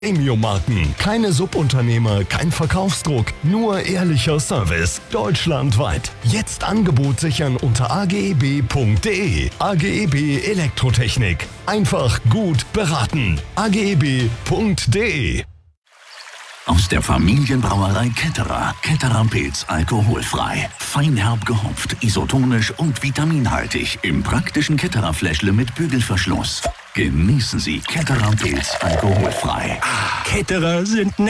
Premium-Marken, keine Subunternehmer, kein Verkaufsdruck, nur ehrlicher Service. Deutschlandweit. Jetzt Angebot sichern unter ageb.de. AGEB Elektrotechnik. Einfach gut beraten. ageb.de. Aus der Familienbrauerei Ketterer. Ketterer Pilz alkoholfrei. Feinherb gehopft, isotonisch und vitaminhaltig. Im praktischen Ketterer Fläschle mit Bügelverschluss. Genießen Sie Ketterer Pilz alkoholfrei. Ketterer sind